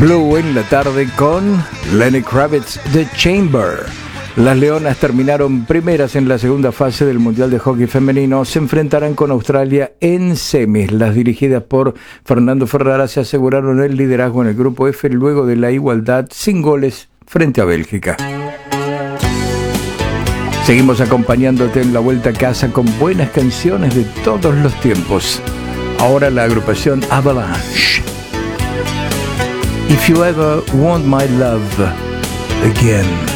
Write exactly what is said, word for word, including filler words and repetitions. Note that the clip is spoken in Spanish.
Blue en la tarde con Lenny Kravitz, The Chamber. Las Leonas terminaron primeras en la segunda fase del Mundial de Hockey Femenino. Se enfrentarán con Australia en semis. Las dirigidas por Fernando Ferrara se aseguraron el liderazgo en el grupo F luego de la igualdad sin goles frente a Bélgica. Seguimos acompañándote en la vuelta a casa con buenas canciones de todos los tiempos. Ahora la agrupación Avalanche. If you ever want my love again.